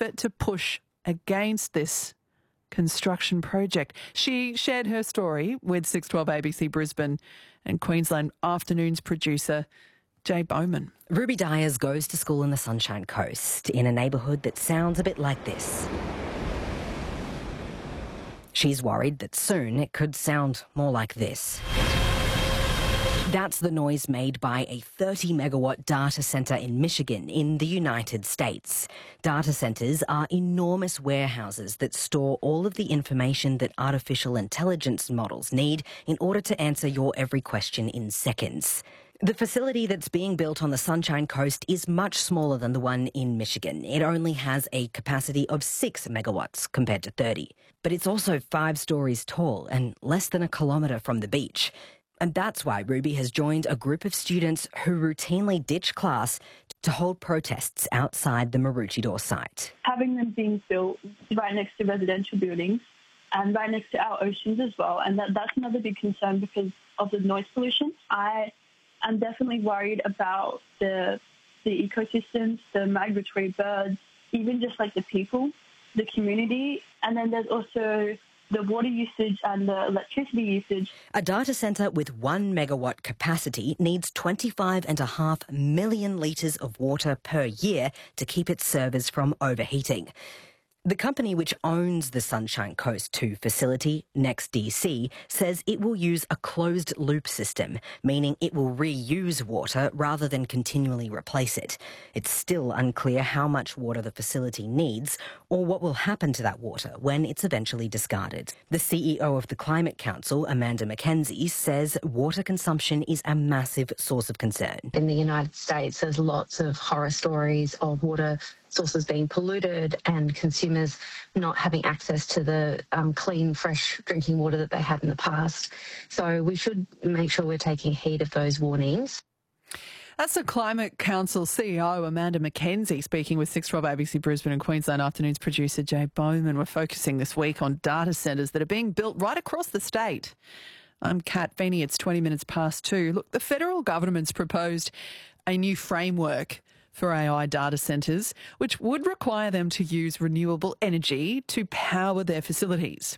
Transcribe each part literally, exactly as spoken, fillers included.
effort to push against this construction project. She shared her story with six twelve A B C Brisbane and Queensland Afternoons producer Jay Bowman. Ruby Dyers goes to school in the Sunshine Coast in a neighbourhood that sounds a bit like this. She's worried that soon it could sound more like this. That's the noise made by a thirty megawatt data centre in Michigan in the United States. Data centres are enormous warehouses that store all of the information that artificial intelligence models need in order to answer your every question in seconds. The facility that's being built on the Sunshine Coast is much smaller than the one in Michigan. It only has a capacity of six megawatts compared to thirty. But it's also five stories tall and less than a kilometre from the beach. And that's why Ruby has joined a group of students who routinely ditch class to hold protests outside the Maroochydore site. Having them being built right next to residential buildings and right next to our oceans as well, and that, that's another big concern because of the noise pollution. I am definitely worried about the the ecosystems, the migratory birds, even just like the people, the community, and then there's also the water usage and the electricity usage. A data centre with one megawatt capacity needs twenty-five and a half million litres of water per year to keep its servers from overheating. The company which owns the Sunshine Coast two facility, NextDC, says it will use a closed-loop system, meaning it will reuse water rather than continually replace it. It's still unclear how much water the facility needs or what will happen to that water when it's eventually discarded. The C E O of the Climate Council, Amanda Mackenzie, says water consumption is a massive source of concern. In the United States, there's lots of horror stories of water sources being polluted and consumers not having access to the um, clean, fresh drinking water that they had in the past. So we should make sure we're taking heed of those warnings. That's the Climate Council C E O, Amanda Mackenzie, speaking with six twelve A B C Brisbane and Queensland Afternoons producer Jay Bowman. We're focusing this week on data centres that are being built right across the state. I'm Kat Feeney. It's twenty minutes past two. Look, the federal government's proposed a new framework for A I data centres, which would require them to use renewable energy to power their facilities.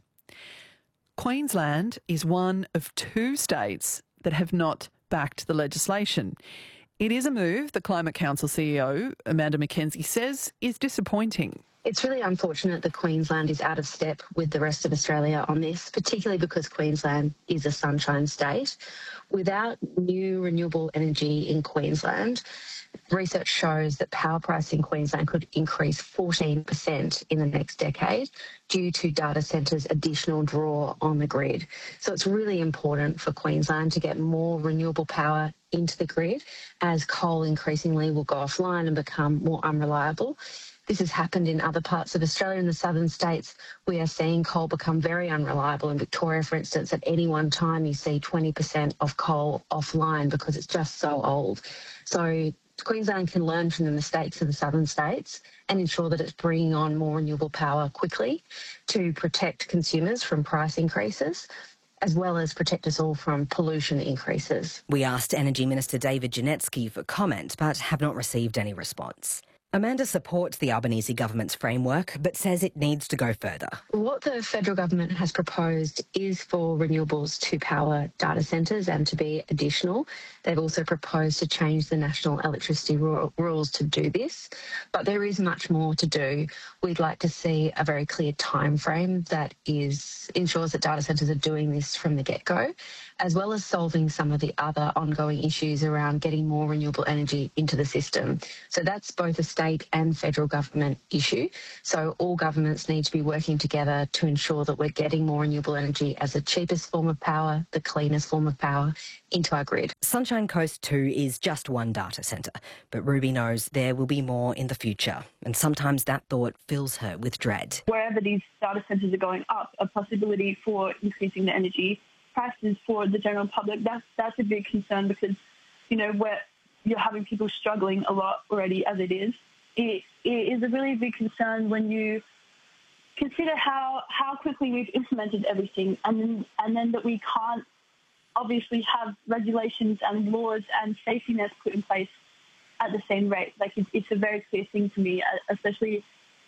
Queensland is one of two states that have not backed the legislation. It is a move the Climate Council C E O, Amanda Mackenzie, says is disappointing. It's really unfortunate that Queensland is out of step with the rest of Australia on this, particularly because Queensland is a sunshine state. Without new renewable energy in Queensland, research shows that power price in Queensland could increase fourteen percent in the next decade due to data centres' additional draw on the grid. So it's really important for Queensland to get more renewable power into the grid as coal increasingly will go offline and become more unreliable. This has happened in other parts of Australia. In the southern states, we are seeing coal become very unreliable. In Victoria, for instance, at any one time, you see twenty percent of coal offline because it's just so old. So Queensland can learn from the mistakes of the southern states and ensure that it's bringing on more renewable power quickly to protect consumers from price increases, as well as protect us all from pollution increases. We asked Energy Minister David Janetsky for comment, but have not received any response. Amanda supports the Albanese government's framework, but says it needs to go further. What the federal government has proposed is for renewables to power data centres and to be additional. They've also proposed to change the national electricity rules to do this, but there is much more to do. We'd like to see a very clear time frame that is ensures that data centres are doing this from the get-go, as well as solving some of the other ongoing issues around getting more renewable energy into the system. So that's both a state and federal government issue. So all governments need to be working together to ensure that we're getting more renewable energy as the cheapest form of power, the cleanest form of power, into our grid. Sunshine Coast two is just one data centre, but Ruby knows there will be more in the future, and sometimes that thought fills her with dread. Wherever these data centres are going up, a possibility for increasing the energy prices for the general public, that's, that's a big concern because, you know, where you're having people struggling a lot already as it is. It, it is a really big concern when you consider how, how quickly we've implemented everything and then, and then that we can't obviously have regulations and laws and safety nets put in place at the same rate. Like, it's, it's a very clear thing to me, especially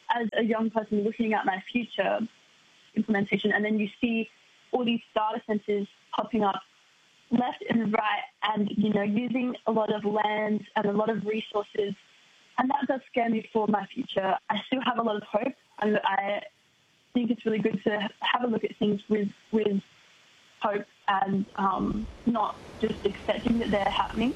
as a young person looking at my future implementation, and then you see all these data centres popping up left and right, and, you know, using a lot of land and a lot of resources, and that does scare me for my future. I still have a lot of hope, and I think it's really good to have a look at things with with hope and um, not just accepting that they're happening.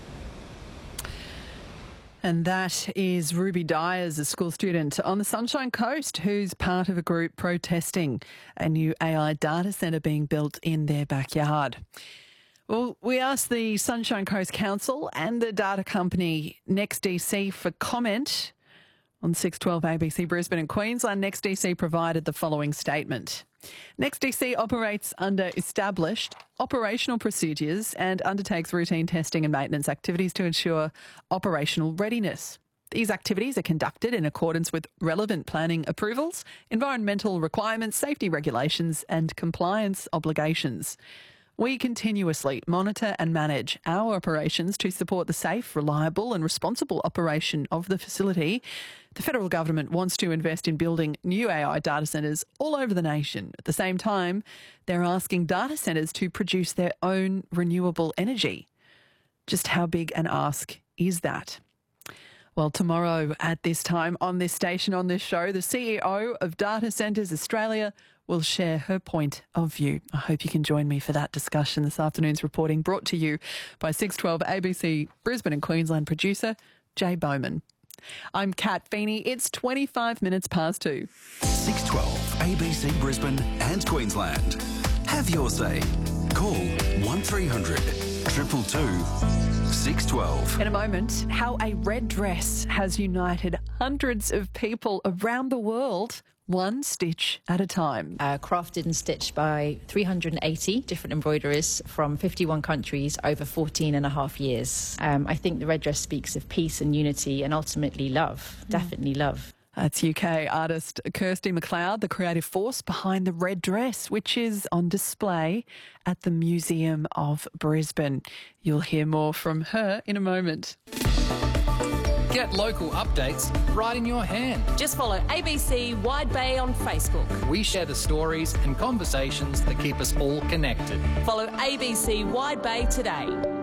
And that is Ruby Dyers, a school student on the Sunshine Coast who's part of a group protesting a new A I data centre being built in their backyard. Well, we asked the Sunshine Coast Council and the data company NextDC for comment. On six twelve A B C Brisbane and Queensland, NextDC provided the following statement. NextDC operates under established operational procedures and undertakes routine testing and maintenance activities to ensure operational readiness. These activities are conducted in accordance with relevant planning approvals, environmental requirements, safety regulations and compliance obligations. We continuously monitor and manage our operations to support the safe, reliable and responsible operation of the facility. The federal government wants to invest in building new A I data centres all over the nation. At the same time, they're asking data centres to produce their own renewable energy. Just how big an ask is that? Well, tomorrow at this time on this station, on this show, the C E O of Data Centres Australia will share her point of view. I hope you can join me for that discussion. This afternoon's reporting brought to you by six twelve A B C Brisbane and Queensland producer Jay Bowman. I'm Kat Feeney. It's twenty-five minutes past two. six twelve A B C Brisbane and Queensland. Have your say. Call one three hundred two two two six twelve. In a moment, how a red dress has united hundreds of people around the world, one stitch at a time. Uh, crafted and stitched by three hundred eighty different embroiderers from fifty-one countries over fourteen and a half years. Um, I think the red dress speaks of peace and unity and ultimately love, mm. definitely love. That's U K artist Kirsty MacLeod, the creative force behind the red dress, which is on display at the Museum of Brisbane. You'll hear more from her in a moment. Get local updates right in your hand. Just follow A B C Wide Bay on Facebook. We share the stories and conversations that keep us all connected. Follow A B C Wide Bay today.